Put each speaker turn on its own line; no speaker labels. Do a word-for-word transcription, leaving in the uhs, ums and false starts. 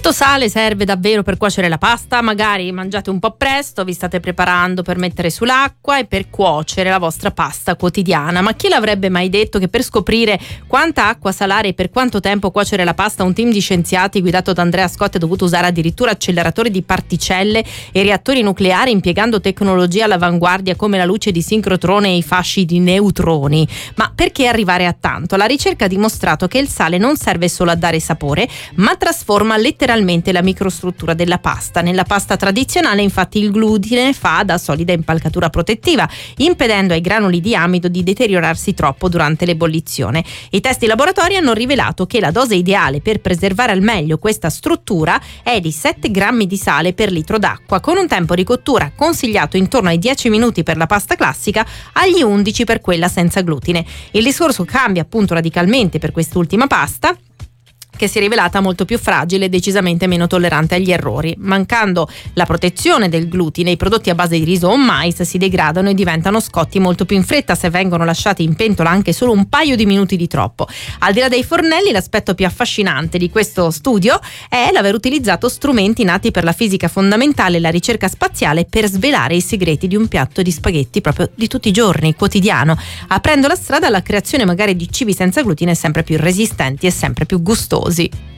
Quanto sale serve davvero per cuocere la pasta? Magari mangiate un po' presto, vi state preparando per mettere sull'acqua e per cuocere la vostra pasta quotidiana. Ma chi l'avrebbe mai detto che per scoprire quanta acqua salare e per quanto tempo cuocere la pasta un team di scienziati guidato da Andrea Scotti ha dovuto usare addirittura acceleratori di particelle e reattori nucleari impiegando tecnologie all'avanguardia come la luce di sincrotrone e i fasci di neutroni. Ma perché arrivare a tanto? La ricerca ha dimostrato che il sale non serve solo a dare sapore, ma trasforma letteralmente la microstruttura della pasta. Nella pasta tradizionale, infatti, il glutine fa da solida impalcatura protettiva, impedendo ai granuli di amido di deteriorarsi troppo durante l'ebollizione. I test di laboratorio hanno rivelato che la dose ideale per preservare al meglio questa struttura è di sette grammi di sale per litro d'acqua, con un tempo di cottura consigliato intorno ai dieci minuti per la pasta classica, agli undici per quella senza glutine. Il discorso cambia appunto radicalmente per quest'ultima pasta, che si è rivelata molto più fragile e decisamente meno tollerante agli errori. Mancando la protezione del glutine, i prodotti a base di riso o mais si degradano e diventano scotti molto più in fretta se vengono lasciati in pentola anche solo un paio di minuti di troppo. Al di là dei fornelli, l'aspetto più affascinante di questo studio è l'aver utilizzato strumenti nati per la fisica fondamentale e la ricerca spaziale per svelare i segreti di un piatto di spaghetti proprio di tutti i giorni, quotidiano, aprendo la strada alla creazione magari di cibi senza glutine sempre più resistenti e sempre più gustosi.